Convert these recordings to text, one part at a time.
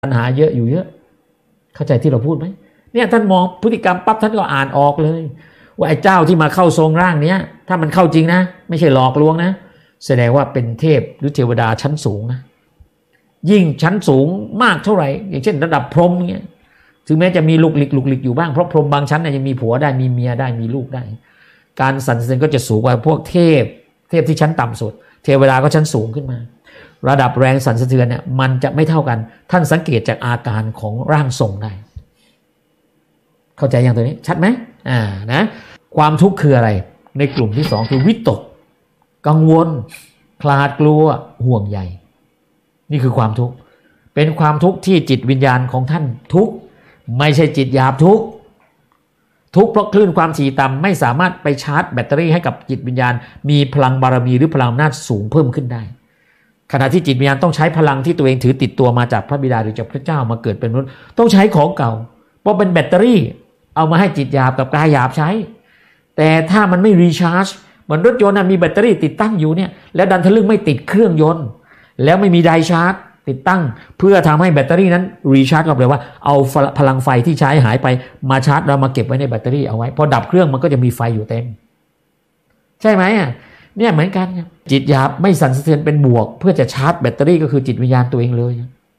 ปัญหาเยอะอยู่เยอะเข้าใจที่เราพูดไหมเนี่ยท่านมองพฤติกรรมปั๊บท่านก็อ่านออกเลยว่าไอ้เจ้าที่มาเข้าทรงร่างเนี้ยถ้ามันเข้าจริงนะไม่ใช่หลอกลวงนะแสดงว่าเป็นเทพหรือเทวดาชั้นสูงนะยิ่งชั้นสูงมากเท่าไหร่อย่างเช่นระดับพรหมเงี้ยถึงแม้จะมีลุกหลิกอยู่บ้างเพราะพรหมบางชั้นเนี่ยยังมีผัวได้มีเมียได้มีลูกได้การสรรเสริญก็จะสูงกว่าพวกเทพที่ชั้นต่ำสุดเทวดาก็ชั้นสูงขึ้นมาระดับแรงสั่นสะเทือนเนี่ยมันจะไม่เท่ากันท่านสังเกตจากอาการของร่างทรงได้เข้าใจอย่างตัวนี้ชัดไหมนะความทุกข์คืออะไรในกลุ่มที่สองคือวิตกกังวลคลาดกลัวห่วงใยนี่คือความทุกข์เป็นความทุกข์ที่จิตวิญญาณของท่านทุกข์ไม่ใช่จิตหยาบทุกข์เพราะคลื่นความถี่ต่ำไม่สามารถไปชาร์จแบตเตอรี่ให้กับจิตวิญญาณมีพลังบารมีหรือพลังอำนาจสูงเพิ่มขึ้นได้ขณะที่จิตวิญญาณต้องใช้พลังที่ตัวเองถือติดตัวมาจากพระบิดาหรือจากพระเจ้ามาเกิดเป็นมนุษย์ต้องใช้ของเก่าเพราะเป็นแบตเตอรี่เอามาให้จิตหยาบกับกายหยาบใช้แต่ถ้ามันไม่รีชาร์จเหมือนรถยนต์มีแบตเตอรี่ติดตั้งอยู่เนี่ยแล้วดันทะลึ่งไม่ติดเครื่องยนต์แล้วไม่มีไดชาร์จติดตั้งเพื่อทำให้แบตเตอรี่นั้นรีชาร์จก็แปลว่าเอาพลังไฟที่ใช้หายไปมาชาร์จเรามาเก็บไว้ในแบตเตอรี่เอาไว้พอดับเครื่องมันก็จะมีไฟอยู่เต็มใช่ไหมเนี่ยเหมือนกันจิตหยาบไม่สั่นสะเทือนเป็นบวกเพื่อจะชาร์จแบตเตอรี่ก็คือจิตวิญญาณตัวเองเลย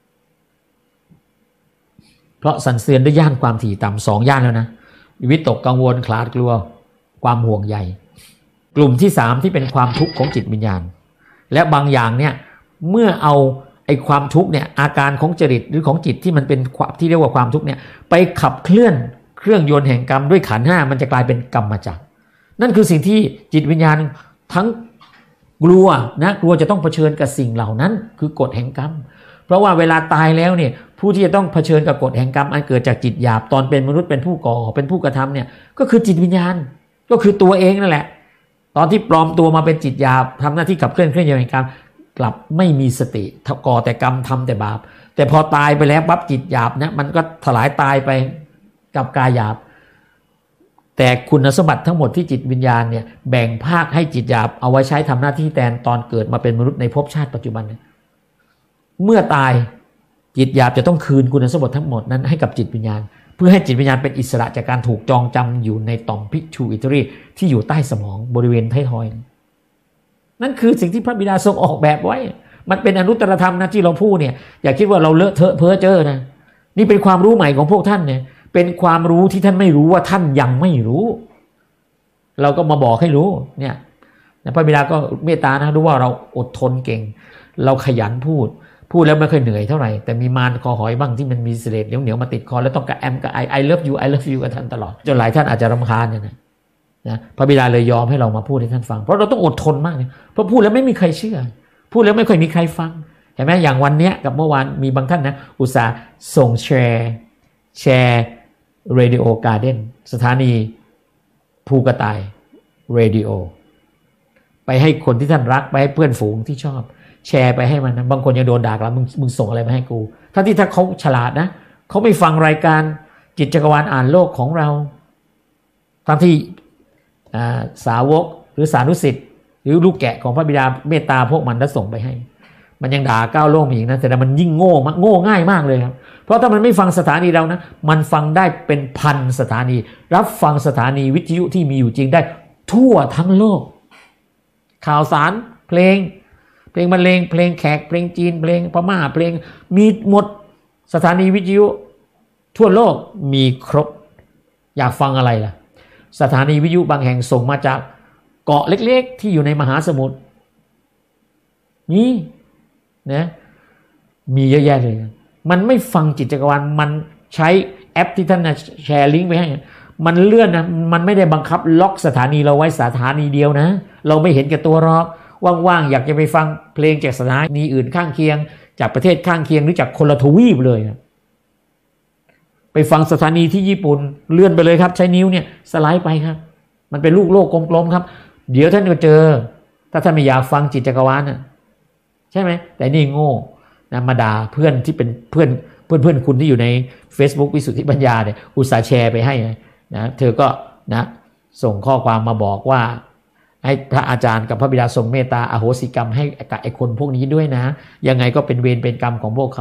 เพราะสั่นสะเทือนด้วยย่านความถี่ต่ำ2ย่านแล้วนะวิตกกังวลคลาดกลัวความห่วงใยกลุ่มที่3ที่เป็นความทุกข์ของจิตวิญญาณและบางอย่างเนี่ยเมื่อเอาไอ้ความทุกข์เนี่ยอาการของจริตหรือของจิตที่มันเป็นที่เรียกว่าความทุกข์เนี่ยไปขับเคลื่อนเครื่องยนต์แห่งกรรมด้วยขันธ์5มันจะกลายเป็นกรรมจักรนั่นคือสิ่งที่จิตวิญญาณทั้งกลัวจะต้องเผชิญกับสิ่งเหล่านั้นคือกฎแห่งกรรมเพราะว่าเวลาตายแล้วเนี่ยผู้ที่จะต้องเผชิญกับกฎแห่งกรรมอันเกิดจากจิตหยาบตอนเป็นมนุษย์เป็นผู้ก่อเป็นผู้กระทำเนี่ยก็คือจิตวิญญาณก็คือตัวเองนั่นแหละตอนที่ปลอมตัวมาเป็นจิตหยาบทำหน้าที่ขับเคลื่อนยนต์แห่งกรรมกลับไม่มีสติก่อแต่กรรมทำแต่บาปแต่พอตายไปแล้วปั๊บจิตหยาบเนี่ยมันก็ถลายตายไปกับกายหยาบแต่คุณสมบัติทั้งหมดที่จิตวิญญาณเนี่ยแบ่งภาคให้จิตหยาบเอาไว้ใช้ทำหน้าที่แทนตอนเกิดมาเป็นมนุษย์ในภพชาติปัจจุบันเมื่อตายจิตหยาบจะต้องคืนคุณสมบัติทั้งหมดนั้นให้กับจิตวิญญาณเพื่อให้จิตวิญญาณเป็นอิสระจากการถูกจองจำอยู่ในต่อมพิชูอิตรีที่อยู่ใต้สมองบริเวณท้ายทอยนั่นคือสิ่งที่พระบิดาทรงออกแบบไว้มันเป็นอนุตตรธรรมนะที่เราพูดเนี่ยอย่าคิดว่าเราเลอะเทอะเพ้อเจ้อนะนี่เป็นความรู้ใหม่ของพวกท่านเนี่ยเป็นความรู้ที่ท่านไม่รู้ว่าท่านยังไม่รู้เราก็มาบอกให้รู้เนี่ยพระบิดาก็เมตตานะรู้ว่าเราอดทนเก่งเราขยันพูดแล้วไม่ค่อยเหนื่อยเท่าไหร่แต่มีมารคอหอยบ้างที่มันมีเสลดเหนียวมาติดคอแล้วต้องกระแอมกับI love youกับท่านตลอดจนหลายท่านอาจจะรำคาญเนี่ยนะพระบิดาเลยยอมให้เรามาพูดให้ท่านฟังเพราะเราต้องอดทนมากเลยเพราะพูดแล้วไม่มีใครเชื่อพูดแล้วไม่ค่อยมีใครฟังเห็นไหมอย่างวันเนี้ยกับเมื่อวานมีบางท่านนะอุตส่าห์ส่งแชร์เรดิโอการ์เด้นสถานีภูกระต่ายเรดิโอไปให้คนที่ท่านรักไปให้เพื่อนฝูงที่ชอบแชร์ไปให้มันนะบางคนยังโดนด่าแล้วมึงส่งอะไรมาให้กูถ้าเขาฉลาดนะเขาไม่ฟังรายการจิตจักรวาลอ่านโลกของเราทั้งที่สาวกหรือสานุสิทธิ์หรือลูกแกะของพระบิดาเมตตาพวกมันแล้วส่งไปให้มันยังด่าก้าวโลกอีกนะแต่มันยิ่งโง่ง่ายมากเลยครับเพราะถ้ามันไม่ฟังสถานีเรานะมันฟังได้เป็นพันสถานีรับฟังสถานีวิทยุที่มีอยู่จริงได้ทั่วทั้งโลกข่าวสารเพลงบรรเลงเพลงแขกเพลงจีนเพลงพม่าเพลงมีหมดสถานีวิทยุทั่วโลกมีครบอยากฟังอะไรล่ะสถานีวิทยุบางแห่งส่งมาจากเกาะเล็กๆที่อยู่ในมหาสมุทรนี่นะมีเยอะแยะเลยมันไม่ฟังจิตจักรวาลมันใช้แอปที่ท่านแชร์ลิงก์ไปให้มันเลื่อนนะมันไม่ได้บังคับล็อกสถานีเราไว้สถานีเดียวนะเราไม่เห็นแก่ตัวหรอกว่างๆอยากจะไปฟังเพลงจากสถานีอื่นข้างเคียงจากประเทศข้างเคียงหรือจากคนละทวีปเลยไปฟังสถานีที่ญี่ปุ่นเลื่อนไปเลยครับใช้นิ้วเนี่ยสไลด์ไปครับมันเป็นลูกโลกกลมๆครับเดี๋ยวท่านก็เจอถ้าท่านไม่อยากฟังจิตจักรวาลใช่ไหมแต่นี่โง่นะมาด่าเพื่อนที่เป็นเพื่อนคุณที่อยู่ใน Facebook วิสุทธิปัญญาเนี่ยอุตส่าห์แชร์ไปให้นะเธอก็นะส่งข้อความมาบอกว่าให้พระอาจารย์กับพระบิดาทรงเมตตาอโหสิกรรมให้กับไอ้คนพวกนี้ด้วยนะยังไงก็เป็นเวรเป็นกรรมของพวกเขา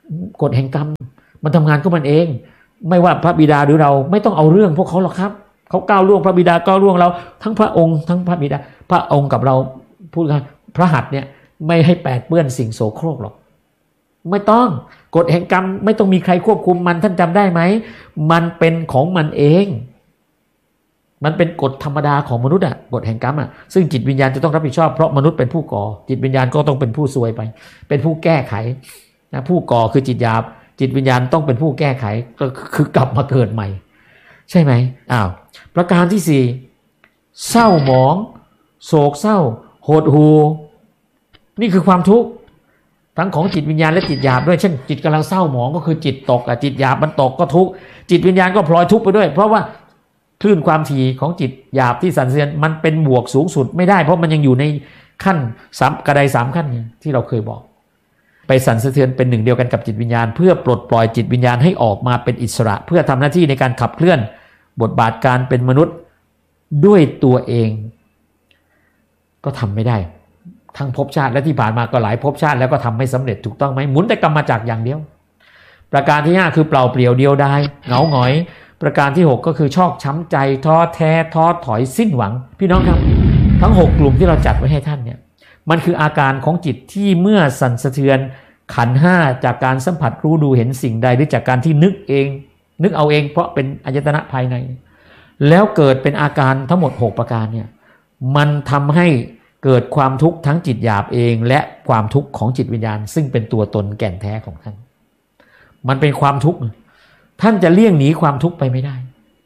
กฎแห่งกรรมมันทำงานของมันเองไม่ว่าพระบิดาหรือเราไม่ต้องเอาเรื่องพวกเขาหรอกครับเขาก้าวล่วงพระบิดาก้าวล่วงเราทั้งพระองค์ทั้งพระบิดาพระองค์กับเราพูดกันพระหัตถ์เนี่ยไม่ให้แปดเปื้อนสิ่งโสโครกหรอกไม่ต้องกฎแห่งกรรมไม่ต้องมีใครควบคุมมันท่านจำได้ไหมมันเป็นของมันเองมันเป็นกฎธรรมดาของมนุษย์กฎแห่งกรรมซึ่งจิตวิญญาณจะต้องรับผิดชอบเพราะมนุษย์เป็นผู้ก่อจิตวิญญาณก็ต้องเป็นผู้ซวยไปเป็นผู้แก้ไขนะผู้ก่อคือจิตหยาบจิตวิญญาณต้องเป็นผู้แก้ไขก็คือกลับมาเกิดใหม่ใช่ไหมประการที่สี่เศร้าหมองโศกเศร้าหดหู่นี่คือความทุกข์ทั้งของจิตวิญญาณและจิตหยาบด้วยเช่นจิตกำลังเศร้าหมองก็คือจิตตกจิตหยาบมันตกก็ทุกข์จิตวิญญาณก็พลอยทุกข์ไปด้วยเพราะว่าคลื่นความถี่ของจิตหยาบที่สั่นสะเทือนมันเป็นบวกสูงสุดไม่ได้เพราะมันยังอยู่ในขั้นกระได3ขั้นที่เราเคยบอกไปสั่นสะเทือนเป็นหนึ่งเดียวกันกับจิตวิญญาณเพื่อปลดปล่อยจิตวิญญาณให้ออกมาเป็นอิสระเพื่อทำหน้าที่ในการขับเคลื่อนบทบาทการเป็นมนุษย์ด้วยตัวเองก็ทำไม่ได้ทั้งภพชาติและที่ผ่านมาก็หลายภพชาติแล้วก็ทำไม่สำเร็จถูกต้องไหมหมุนแต่กรรมจักรอย่างเดียวประการที่5คือเปล่าเปลี่ยวเดียวดายเหงาหงอยประการที่6ก็คือชอกช้ำใจท้อแท้ท้อถอยสิ้นหวังพี่น้องครับทั้ง6กลุ่มที่เราจัดไว้ให้ท่านเนี่ยมันคืออาการของจิตที่เมื่อสั่นสะเทือนขันธ์5จากการสัมผัสรู้ดูเห็นสิ่งใดหรือจากการที่นึกเอาเองเพราะเป็นอายตนะภายในแล้วเกิดเป็นอาการทั้งหมด6ประการเนี่ยมันทำให้เกิดความทุกข์ทั้งจิตหยาบเองและความทุกข์ของจิตวิญญาณซึ่งเป็นตัวตนแก่นแท้ของท่านมันเป็นความทุกข์ท่านจะเลี่ยงหนีความทุกข์ไปไม่ได้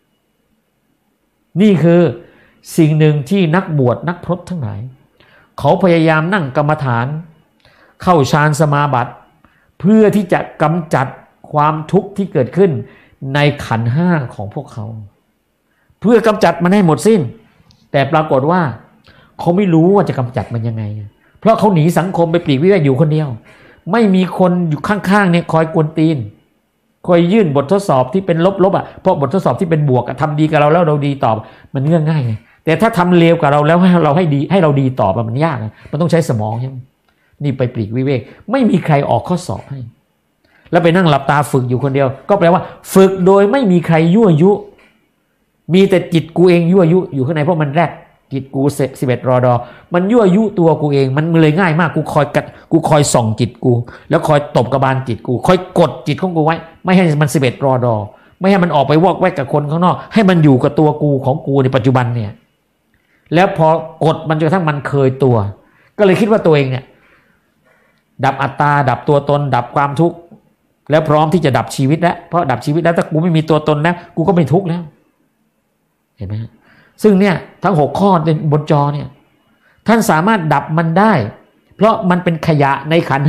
นี่คือสิ่งหนึ่งที่นักบวชนักพรตทั้งหลายเขาพยายามนั่งกรรมฐานเข้าฌานสมาบัติเพื่อที่จะกำจัดความทุกข์ที่เกิดขึ้นในขันธ์5ของพวกเขาเพื่อกำจัดมันให้หมดสิ้นแต่ปรากฏว่าเขาไม่รู้ว่าจะกำจัดมันยังไงเพราะเขาหนีสังคมไปปลีกวิเวกอยู่คนเดียวไม่มีคนอยู่ข้างๆเนี่ยคอยกวนตีนคอยยื่นบททดสอบที่เป็นลบเพราะบททดสอบที่เป็นบวกทำดีกับเราแล้วเราดีตอบมันเรื่องง่ายไงแต่ถ้าทำเลวกับเราแล้วให้เราดีตอบมันยากมันต้องใช้สมองใช่ไหมนี่ไปปลีกวิเวกไม่มีใครออกข้อสอบให้แล้วไปนั่งหลับตาฝึกอยู่คนเดียวก็แปลว่าฝึกโดยไม่มีใครยั่วยุมีแต่จิตกูเองยั่วยุอยู่ข้างในเพราะมันแรกจิตกู11รอดอมันยั่วยุตัวกูเองมันเลยง่ายมากกูคอยส่องจิตกูแล้วคอยตบกระบาลจิตกูคอยกดจิตของกูไว้ไม่ให้มัน11รอดอไม่ให้มันออกไปวอกแวกกับคนข้างนอกให้มันอยู่กับตัวกูของกูในปัจจุบันเนี่ยแล้วพอกดมันจนกระทั่งมันเคยตัวก็เลยคิดว่าตัวเองเนี่ยดับอัตตาดับตัวตนดับความทุกข์แล้วพร้อมที่จะดับชีวิตแล้วเพราะดับชีวิตแล้วถ้ากูไม่มีตัวตนแล้วกูก็ไม่ทุกข์แล้วเห็นไหมซึ่งเนี่ยทั้ง6ข้อบนจอเนี่ยท่านสามารถดับมันได้เพราะมันเป็นขยะในขันธ์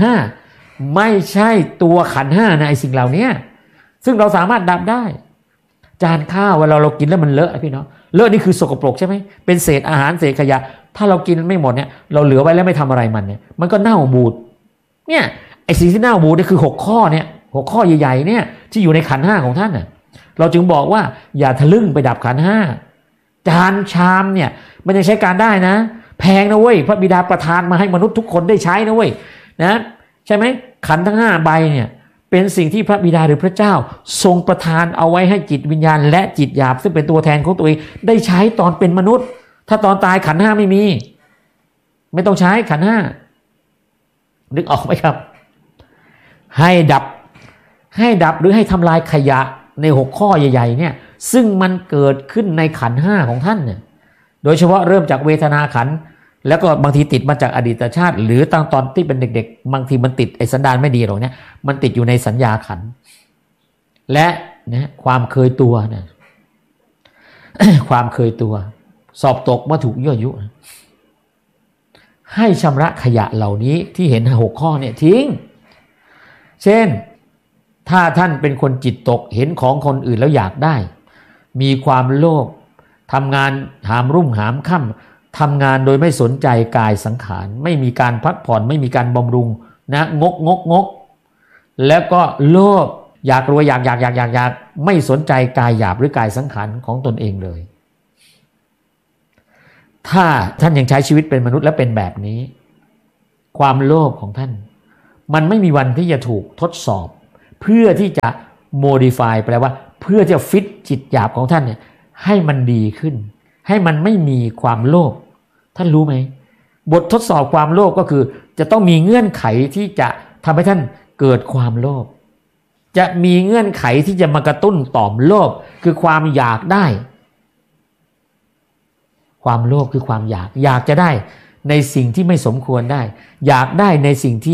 5ไม่ใช่ตัวขันธ์5นะไอ้สิ่งเหล่านี้ซึ่งเราสามารถดับได้จานข้าวเวลาเรากินแล้วมันเลอะพี่น้องเลอะนี่คือสกปรกใช่ไหมเป็นเศษอาหารเศษขยะถ้าเรากินไม่หมดเนี่ยเราเหลือไว้แล้วไม่ทำอะไรมันเนี่ยมันก็เน่าบูดเนี่ยไอ้สิ่งที่เน่าบูดนี่คือ6ข้อเนี่ย6ข้อใหญ่ๆเนี่ยที่อยู่ในขันธ์5ของท่านน่ะเราจึงบอกว่าอย่าทะลึ่งไปดับขันธ์5จานชามเนี่ยมันยังใช้การได้นะแพงนะเว้ยพระบิดาประทานมาให้มนุษย์ทุกคนได้ใช้นะเว้ยนะใช่ไหมขันธ์ทั้ง5ใบเนี่ยเป็นสิ่งที่พระบิดาหรือพระเจ้าทรงประทานเอาไว้ให้จิตวิญญาณและจิตหยาบซึ่งเป็นตัวแทนของตัวเองได้ใช้ตอนเป็นมนุษย์ถ้าตอนตายขันธ์5ไม่มีไม่ต้องใช้ขันธ์5นึกออกไหมครับให้ดับหรือให้ทำลายขยะใน6ข้อใหญ่ๆเนี่ยซึ่งมันเกิดขึ้นในขันธ์5ของท่านเนี่ยโดยเฉพาะเริ่มจากเวทนาขันธ์แล้วก็บางทีติดมาจากอดีตชาติหรือตั้งตอนที่เป็นเด็กๆบางทีมันติดไอ้สันดานไม่ดีหรอกเนี่ยมันติดอยู่ในสัญญาขันธ์และนะความเคยตัวเนี่ย ความเคยตัวสอบตกเมื่อถูกยั่วยุให้ชำระขยะเหล่านี้ที่เห็น6ข้อเนี่ยทิ้งเช่นถ้าท่านเป็นคนจิตตกเห็นของคนอื่นแล้วอยากได้มีความโลภทำงานหามรุ่งหามค่ำทำงานโดยไม่สนใจกายสังขารไม่มีการพักผ่อนไม่มีการบำรุงนะงกแล้วก็โลภอยากรวยอยากไม่สนใจกายหยาบหรือกายสังขารของตนเองเลยถ้าท่านยังใช้ชีวิตเป็นมนุษย์และเป็นแบบนี้ความโลภของท่านมันไม่มีวันที่จะถูกทดสอบเพื่อที่จะ modify แปลว่าเพื่อจะฟิตจิตหยาบของท่านเนี่ยให้มันดีขึ้นให้มันไม่มีความโลภท่านรู้ไหมบททดสอบความโลภก็คือจะต้องมีเงื่อนไขที่จะทำให้ท่านเกิดความโลภจะมีเงื่อนไขที่จะมากระตุ้นต่อมโลภคือความอยากได้ความโลภคือความอยากจะได้ในสิ่งที่ไม่สมควรได้อยากได้ในสิ่งที่